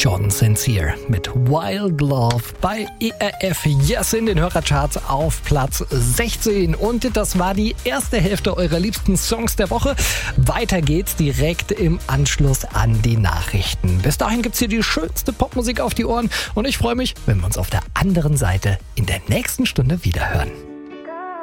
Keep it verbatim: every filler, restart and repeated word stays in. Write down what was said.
Jordan Sincere mit Wild Love bei E R F Yes in den Hörercharts auf Platz sechzehn. Und das war die erste Hälfte eurer liebsten Songs der Woche. Weiter geht's direkt im Anschluss an die Nachrichten. Bis dahin gibt's hier die schönste Popmusik auf die Ohren und ich freue mich, wenn wir uns auf der anderen Seite in der nächsten Stunde wiederhören.